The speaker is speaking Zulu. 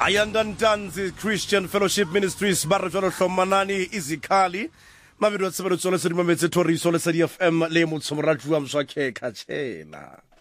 Ayandantanzi Christian Fellowship Ministries ba re jalo hlomanani izikhali mabedi wa tsebelo tsole se di mametse Toriso le sa di FM le mo tshomoratu wa mswa ke khatshela